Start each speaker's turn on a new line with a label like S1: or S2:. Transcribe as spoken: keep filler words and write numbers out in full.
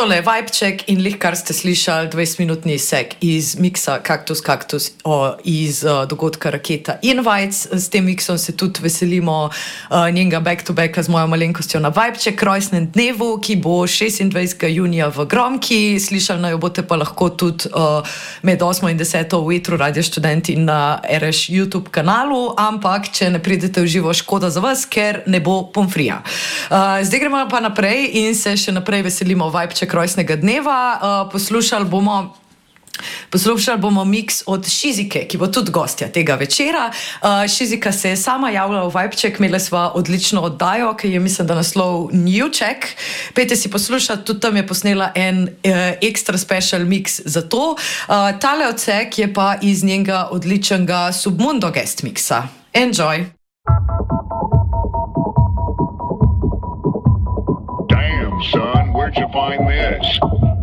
S1: Tole je Vibeček in lih, kar ste slišali, dvajsetminutni sek iz miksa Kaktus Kaktus o, iz uh, dogodka Raketa Invites. S tem miksom se tudi veselimo uh, njenega back-to-backa z mojo malenkostjo na Vibeček rojstnem dnevu, ki bo šestindvajsetega junija v Gromki. Slišali naj jo boste pa lahko tudi uh, med osmo in deseto v etru Radio Študent in na R Š YouTube kanalu, ampak če ne pridete v živo, škoda za vas, ker ne bo pomfrija. Uh, zdaj gremo pa naprej in se še naprej veselimo Vibeček rojstnega dneva. Uh, poslušali bomo Poslušali bomo miks od Šizike, ki bo tudi gostja tega večera. Uh, Šizika se je sama javila v Vibeček, imeli sva odlično oddajo, ki je, mislim, da naslov New Check. Pejte si poslušati, tudi tam je posnela en uh, ekstra special miks za to. Uh, tale odsek je pa iz njenega odličnega Submundo guest miksa. Enjoy!
S2: Damn, son, where'd you find this?